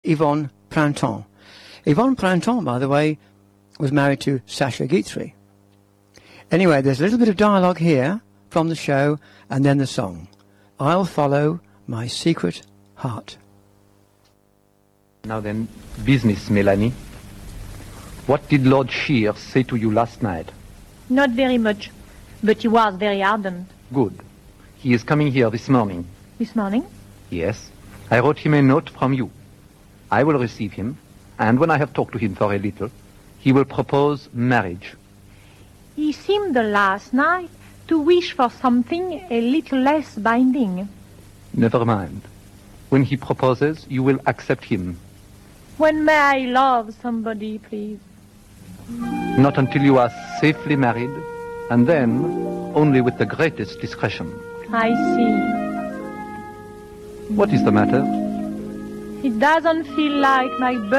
Yvonne Printemps. Yvonne Printemps, by the way, was married to Sacha Guitry. Anyway, there's a little bit of dialogue here from the show, and then the song. I'll follow my secret heart. Now then, business, Melanie. What did Lord Shear say to you last night? Not very much, but he was very ardent. Good. He is coming here this morning. This morning? Yes. I wrote him a note from you. I will receive him, and when I have talked to him for a little, he will propose marriage. He seemed last night to wish for something a little less binding. Never mind. When he proposes, you will accept him. When may I love somebody, please? Not until you are safely married, and then only with the greatest discretion. I see. What is the matter? It doesn't feel like my